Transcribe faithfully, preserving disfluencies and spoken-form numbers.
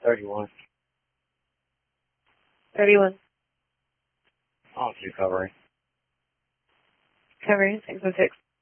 thirty-one. thirty-one. On to covering. Covering, six oh six.